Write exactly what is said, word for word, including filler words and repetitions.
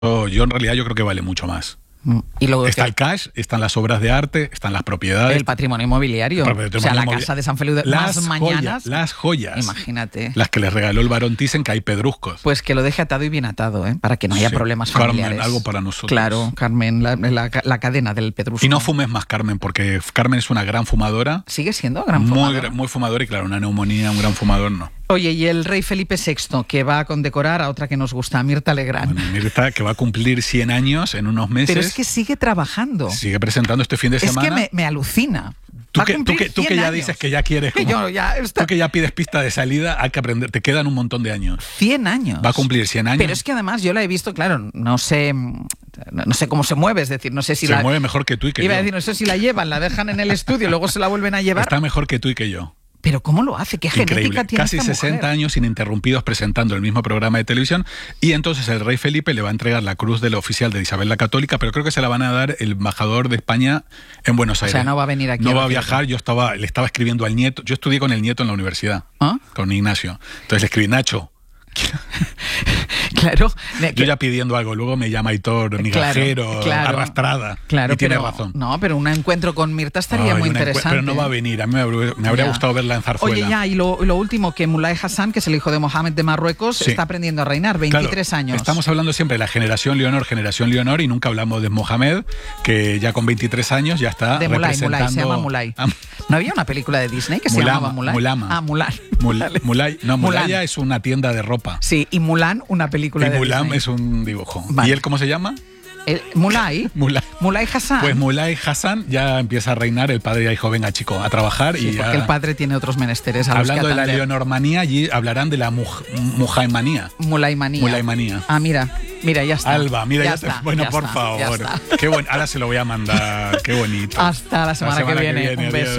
Yo en realidad yo creo que vale mucho más. Y luego está que, el cash, están las obras de arte, están las propiedades. el patrimonio inmobiliario. El patrimonio o sea, la inmobiliario. casa de San Feliu de Las más mañanas. joyas, las joyas. Imagínate. Las que les regaló el barón Thyssen, que hay pedruscos. Pues que lo deje atado y bien atado, ¿eh? Para que no haya Sí. problemas Carmen, familiares. algo para nosotros. Claro, Carmen, la, la, la cadena del pedrusco. Y no fumes más, Carmen, porque Carmen es una gran fumadora. ¿Sigue siendo gran Muy, fumadora? gra- muy fumadora y claro, una neumonía, un gran fumador no. Oye, y el rey Felipe sexto, que va a condecorar a otra que nos gusta, a Mirtha Legrand. Bueno, Mirtha, que va a cumplir cien años en unos meses. Pero es que sigue trabajando. Sigue presentando este fin de Es semana. que me, me alucina. Tú Va a que, tú, cumplir que, tú que cien ya años. dices que ya quieres. Que como- yo ya está- Tú que ya pides pista de salida, hay que aprender. Te quedan un montón de años. cien años. Va a cumplir cien años. Pero es que además yo la he visto, claro, no sé, no no sé cómo se mueve, es decir, no sé si Se la... mueve mejor que tú y que Iba yo. a decir, no sé si la llevan, la dejan en el estudio, luego se la vuelven a llevar. Está mejor que tú y que yo. Pero ¿cómo lo hace? ¿Qué genética Increíble. tiene Casi esta sesenta mujer? años ininterrumpidos presentando el mismo programa de televisión. Y entonces el rey Felipe le va a entregar la cruz del oficial de Isabel la Católica, pero creo que se la van a dar el embajador de España en Buenos O Aires. sea, no va a venir aquí No a va a la viajar. Yo estaba, le estaba escribiendo al nieto. Yo estudié con el nieto en la universidad, ¿Ah? con Ignacio. Entonces le escribí, Nacho. Claro. Yo ya pidiendo algo, luego me llama Aitor, migajero, Claro, claro. arrastrada. Claro, y tiene pero, razón. No, pero un encuentro con Mirtha estaría Ay, muy una encue- interesante. Pero no va a venir. A mí me habría, me habría Ya. gustado verla en Zarzuela. Oye, ya, y lo, lo último, que Mulay Hassan, que es el hijo de Mohammed de Marruecos, Sí. está aprendiendo a reinar, veintitrés Claro, años. Estamos hablando siempre de la generación Leonor, generación Leonor, y nunca hablamos de Mohamed, que ya con veintitrés años ya está De Mulay, representando... Mulay, se llama Mulay. Ah, ¿No había una película de Disney que se Mulama, llamaba Mulay? Mulama. Ah, Mulan. Mul- Vale. Mulay, no, Mulan. Mulaya es una tienda de ropa. Sí, y Mulan, una película Y de Mulan Disney. es un dibujo. Vale. ¿Y él cómo se llama? El- Mulay, Mulay. Mulay Hassan. Pues Mulay Hassan ya empieza a reinar, el padre ya dijo, venga chico, a trabajar. Sí, y ya... porque el padre tiene otros menesteres a los Hablando que de la atender. leonormanía, allí hablarán de la muj- mujaimanía. Mulaimanía. Mulaimanía. Ah, mira, mira, ya está. Alba, mira, ya, está, te- bueno, ya por está, ya favor. está. Qué bueno, ahora se lo voy a mandar, qué bonito. Hasta la semana, La semana que que viene. viene, Un beso. adiós.